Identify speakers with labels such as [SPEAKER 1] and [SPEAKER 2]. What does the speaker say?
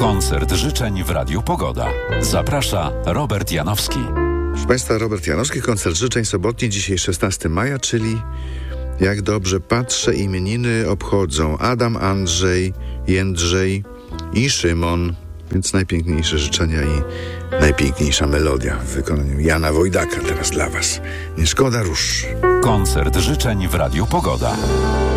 [SPEAKER 1] Koncert życzeń w Radiu Pogoda. Zaprasza Robert Janowski.
[SPEAKER 2] Proszę Państwa, Robert Janowski, koncert życzeń sobotni, dzisiaj 16 maja, czyli jak dobrze patrzę, imieniny obchodzą Adam, Andrzej, Jędrzej i Szymon. Więc najpiękniejsze życzenia i najpiękniejsza melodia w wykonaniu Jana Wojdaka teraz dla Was. Nie szkoda róż.
[SPEAKER 1] Koncert życzeń w Radiu Pogoda.